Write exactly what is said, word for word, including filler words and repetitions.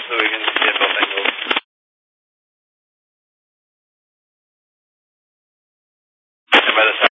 so we can get both angles. And by the